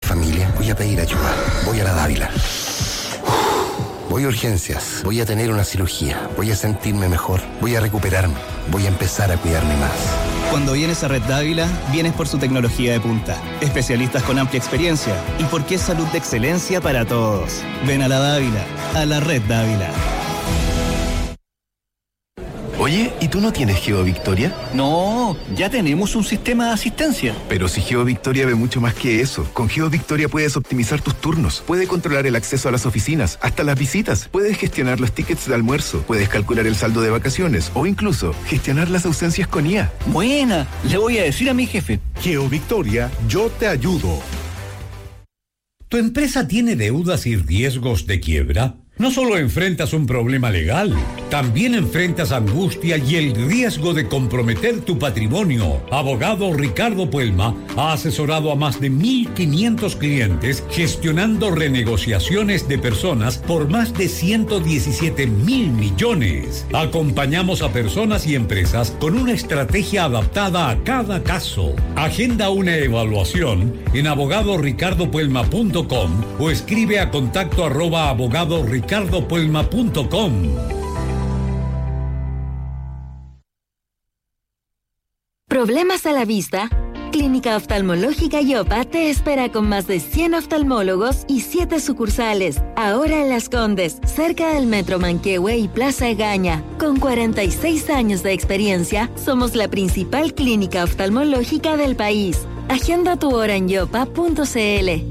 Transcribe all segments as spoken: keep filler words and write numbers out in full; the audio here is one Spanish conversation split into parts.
familia, voy a pedir ayuda. Voy a la Dávila. Voy a urgencias, voy a tener una cirugía, voy a sentirme mejor, voy a recuperarme, voy a empezar a cuidarme más. Cuando vienes a Red Dávila, vienes por su tecnología de punta, especialistas con amplia experiencia y porque es salud de excelencia para todos. Ven a la Dávila, a la Red Dávila. Oye, ¿y tú no tienes GeoVictoria? No, ya tenemos un sistema de asistencia. Pero si GeoVictoria ve mucho más que eso. Con GeoVictoria puedes optimizar tus turnos, puedes controlar el acceso a las oficinas, hasta las visitas, puedes gestionar los tickets de almuerzo, puedes calcular el saldo de vacaciones o incluso gestionar las ausencias con I A. Buena, le voy a decir a mi jefe. GeoVictoria, yo te ayudo. ¿Tu empresa tiene deudas y riesgos de quiebra? No solo enfrentas un problema legal, también enfrentas angustia y el riesgo de comprometer tu patrimonio. Abogado Ricardo Puelma ha asesorado a más de mil quinientos clientes gestionando renegociaciones de personas por más de ciento diecisiete mil millones. Acompañamos a personas y empresas con una estrategia adaptada a cada caso. Agenda una evaluación en abogado ricardo puelma punto com o escribe a contacto arroba abogado ricardo puelma punto com. ¿Problemas a la vista? Clínica Oftalmológica Yopa te espera con más de cien oftalmólogos y siete sucursales. Ahora en Las Condes, cerca del Metro Manquehue y Plaza Egaña. Con cuarenta y seis años de experiencia, somos la principal clínica oftalmológica del país. Agenda tu hora en yopa punto cl.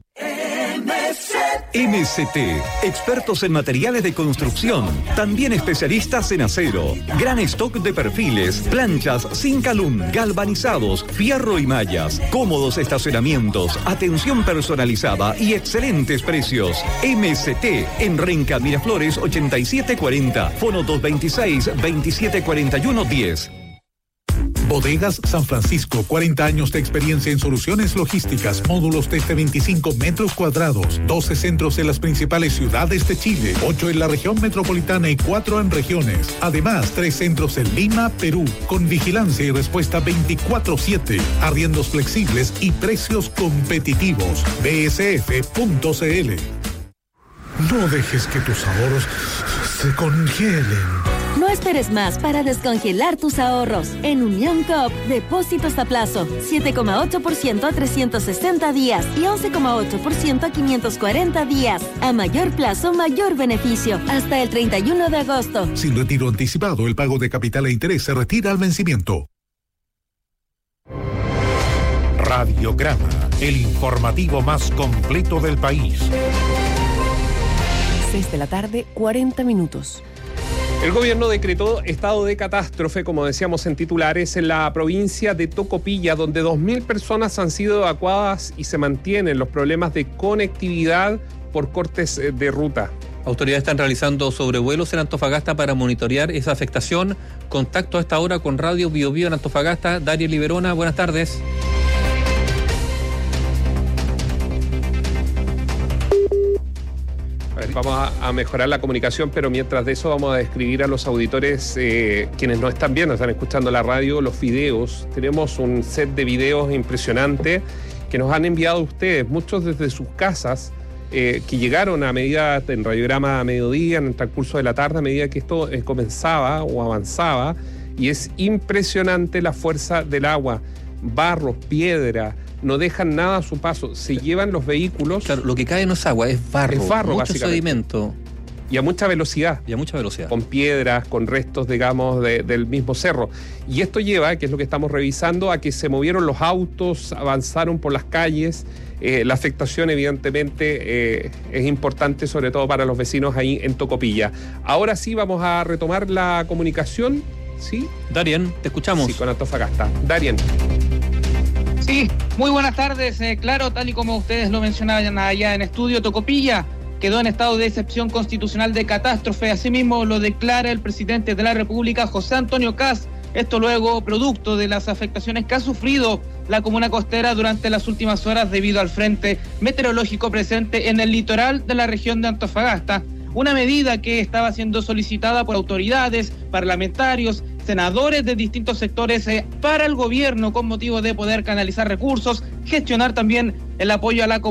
M C T, expertos en materiales de construcción, también especialistas en acero, gran stock de perfiles, planchas, Zincalum, galvanizados, fierro y mallas, cómodos estacionamientos, atención personalizada y excelentes precios. M C T, en Renca Miraflores ochenta y siete cuarenta, fono dos veintiséis, veintisiete cuarenta y uno diez. Bodegas San Francisco, cuarenta años de experiencia en soluciones logísticas, módulos desde veinticinco metros cuadrados, doce centros en las principales ciudades de Chile, ocho en la región metropolitana y cuatro en regiones. Además, tres centros en Lima, Perú, con vigilancia y respuesta veinticuatro siete, arriendos flexibles y precios competitivos. B S F punto cl. No dejes que tus ahorros se congelen. No esperes más para descongelar tus ahorros. En Unión Coop, depósitos a plazo, siete coma ocho por ciento a trescientos sesenta días y once coma ocho por ciento a quinientos cuarenta días. A mayor plazo, mayor beneficio. Hasta el treinta y uno de agosto. Sin retiro anticipado, el pago de capital e interés se retira al vencimiento. Radiograma, el informativo más completo del país. seis de la tarde, cuarenta minutos. El gobierno decretó estado de catástrofe, como decíamos en titulares, en la provincia de Tocopilla, donde dos mil personas han sido evacuadas y se mantienen los problemas de conectividad por cortes de ruta. Autoridades están realizando sobrevuelos en Antofagasta para monitorear esa afectación. Contacto a esta hora con Radio Bio Bio en Antofagasta. Daria Liberona, buenas tardes. Vamos a, a mejorar la comunicación, pero mientras de eso vamos a describir a los auditores, eh, quienes no están viendo, están escuchando la radio, los videos. Tenemos un set de videos impresionante que nos han enviado ustedes, muchos desde sus casas, eh, que llegaron a medida, en Radiograma a mediodía, en el transcurso de la tarde, a medida que esto eh, comenzaba o avanzaba, y es impresionante la fuerza del agua, barros, piedra, no dejan nada a su paso, se llevan los vehículos. Claro, lo que cae no es agua, es barro, es barro, mucho sedimento. Y a mucha velocidad. Y a mucha velocidad. Con piedras, con restos, digamos, de, del mismo cerro. Y esto lleva, que es lo que estamos revisando, a que se movieron los autos, avanzaron por las calles. Eh, la afectación, evidentemente, eh, es importante, sobre todo para los vecinos ahí en Tocopilla. Ahora sí, vamos a retomar la comunicación. ¿Sí? Darien, te escuchamos. Sí, con Antofagasta. Darien. Sí, muy buenas tardes. Eh, claro, tal y como ustedes lo mencionaban allá en estudio, Tocopilla quedó en estado de excepción constitucional de catástrofe. Asimismo lo declara el presidente de la República, José Antonio Kast. Esto luego producto de las afectaciones que ha sufrido la comuna costera durante las últimas horas debido al frente meteorológico presente en el litoral de la región de Antofagasta. Una medida que estaba siendo solicitada por autoridades, parlamentarios, senadores de distintos sectores eh, para el gobierno con motivo de poder canalizar recursos, gestionar también el apoyo a la comunidad.